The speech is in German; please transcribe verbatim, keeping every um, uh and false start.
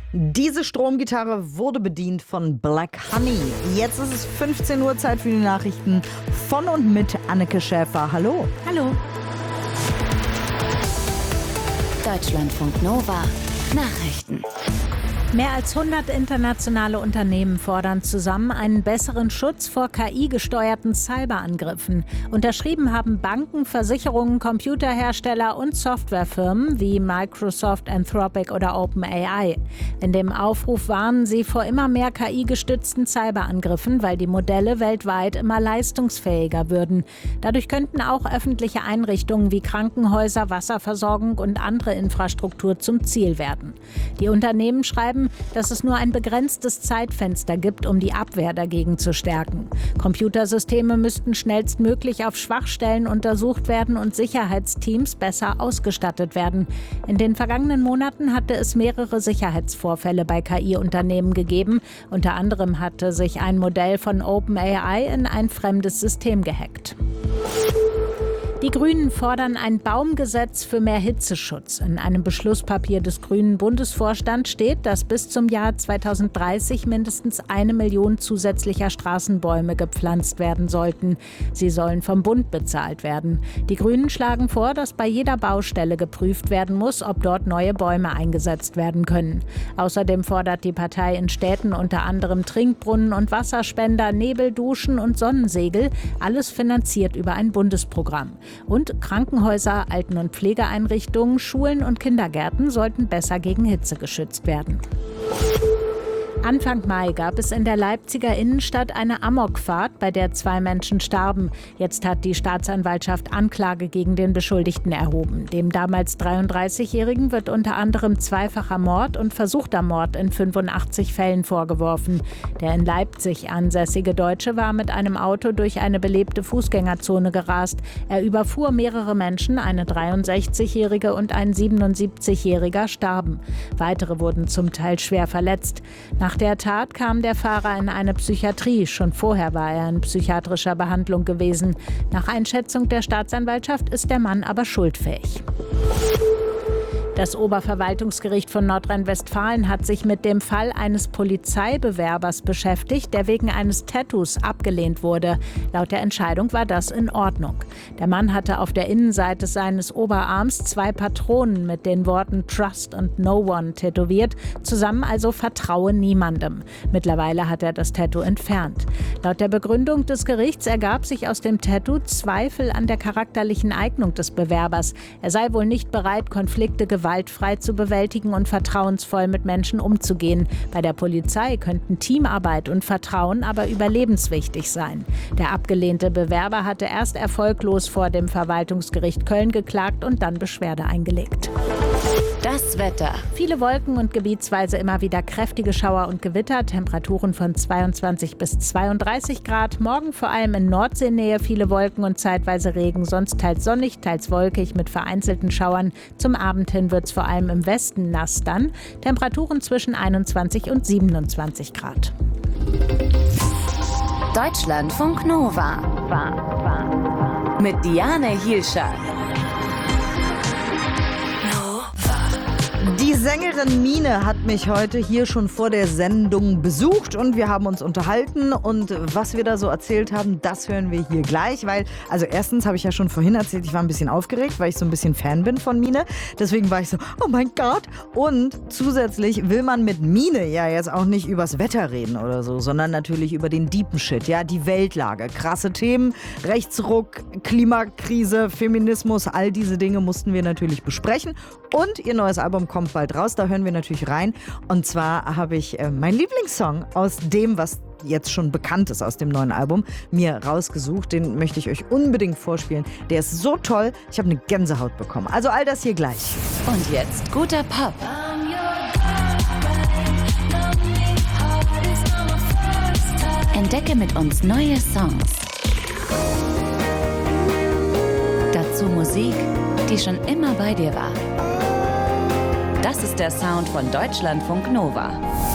Diese Stromgitarre wurde bedient von Black Honey. Jetzt ist es fünfzehn Uhr, Zeit für die Nachrichten von und mit Anneke Schäfer. Hallo. Hallo. Deutschlandfunk Nova. Nachrichten. Mehr als hundert internationale Unternehmen fordern zusammen einen besseren Schutz vor K I-gesteuerten Cyberangriffen. Unterschrieben haben Banken, Versicherungen, Computerhersteller und Softwarefirmen wie Microsoft, Anthropic oder OpenAI. In dem Aufruf warnen sie vor immer mehr K I-gestützten Cyberangriffen, weil die Modelle weltweit immer leistungsfähiger würden. Dadurch könnten auch öffentliche Einrichtungen wie Krankenhäuser, Wasserversorgung und andere Infrastruktur zum Ziel werden. Die Unternehmen schreiben, dass es nur ein begrenztes Zeitfenster gibt, um die Abwehr dagegen zu stärken. Computersysteme müssten schnellstmöglich auf Schwachstellen untersucht werden und Sicherheitsteams besser ausgestattet werden. In den vergangenen Monaten hatte es mehrere Sicherheitsvorfälle bei K I-Unternehmen gegeben. Unter anderem hatte sich ein Modell von OpenAI in ein fremdes System gehackt. Die Grünen fordern ein Baumgesetz für mehr Hitzeschutz. In einem Beschlusspapier des Grünen Bundesvorstands steht, dass bis zum Jahr zweitausenddreißig mindestens eine Million zusätzlicher Straßenbäume gepflanzt werden sollten. Sie sollen vom Bund bezahlt werden. Die Grünen schlagen vor, dass bei jeder Baustelle geprüft werden muss, ob dort neue Bäume eingesetzt werden können. Außerdem fordert die Partei in Städten unter anderem Trinkbrunnen und Wasserspender, Nebelduschen und Sonnensegel, alles finanziert über ein Bundesprogramm. Und Krankenhäuser, Alten- und Pflegeeinrichtungen, Schulen und Kindergärten sollten besser gegen Hitze geschützt werden. Anfang Mai gab es in der Leipziger Innenstadt eine Amokfahrt, bei der zwei Menschen starben. Jetzt hat die Staatsanwaltschaft Anklage gegen den Beschuldigten erhoben. Dem damals dreiunddreißigjährigen wird unter anderem zweifacher Mord und versuchter Mord in fünfundachtzig Fällen vorgeworfen. Der in Leipzig ansässige Deutsche war mit einem Auto durch eine belebte Fußgängerzone gerast. Er überfuhr mehrere Menschen, eine dreiundsechzigjährige und ein siebenundsiebzigjähriger starben. Weitere wurden zum Teil schwer verletzt. Nach der Tat kam der Fahrer in eine Psychiatrie. Schon vorher war er in psychiatrischer Behandlung gewesen. Nach Einschätzung der Staatsanwaltschaft ist der Mann aber schuldfähig. Das Oberverwaltungsgericht von Nordrhein-Westfalen hat sich mit dem Fall eines Polizeibewerbers beschäftigt, der wegen eines Tattoos abgelehnt wurde. Laut der Entscheidung war das in Ordnung. Der Mann hatte auf der Innenseite seines Oberarms zwei Patronen mit den Worten Trust und No One tätowiert, zusammen also Vertraue niemandem. Mittlerweile hat er das Tattoo entfernt. Laut der Begründung des Gerichts ergab sich aus dem Tattoo Zweifel an der charakterlichen Eignung des Bewerbers. Er sei wohl nicht bereit, Konflikte gewaltfrei zu bewältigen und vertrauensvoll mit Menschen umzugehen. Bei der Polizei könnten Teamarbeit und Vertrauen aber überlebenswichtig sein. Der abgelehnte Bewerber hatte erst erfolglos vor dem Verwaltungsgericht Köln geklagt und dann Beschwerde eingelegt. Das Wetter. Viele Wolken und gebietsweise immer wieder kräftige Schauer und Gewitter. Temperaturen von zweiundzwanzig bis zweiunddreißig Grad. Morgen vor allem in Nordseenähe viele Wolken und zeitweise Regen. Sonst teils sonnig, teils wolkig mit vereinzelten Schauern. Zum Abend hin wird es vor allem im Westen nass dann. Temperaturen zwischen einundzwanzig und siebenundzwanzig Grad. Deutschlandfunk Nova. Mit Diane Hielscher. Die Sängerin Mine hat mich heute hier schon vor der Sendung besucht und wir haben uns unterhalten und was wir da so erzählt haben, das hören wir hier gleich, weil, also erstens habe ich ja schon vorhin erzählt, ich war ein bisschen aufgeregt, weil ich so ein bisschen Fan bin von Mine, deswegen war ich so, oh mein Gott, und zusätzlich will man mit Mine ja jetzt auch nicht übers Wetter reden oder so, sondern natürlich über den deepen Shit, ja, die Weltlage, krasse Themen, Rechtsruck, Klimakrise, Feminismus, all diese Dinge mussten wir natürlich besprechen und ihr neues Album kommt bald raus, da hören wir natürlich rein. Und zwar habe ich äh, meinen Lieblingssong aus dem, was jetzt schon bekannt ist aus dem neuen Album, mir rausgesucht. Den möchte ich euch unbedingt vorspielen. Der ist so toll, ich habe eine Gänsehaut bekommen. Also all das hier gleich. Und jetzt guter Pop. Entdecke mit uns neue Songs. Dazu Musik, die schon immer bei dir war. Das ist der Sound von Deutschlandfunk Nova.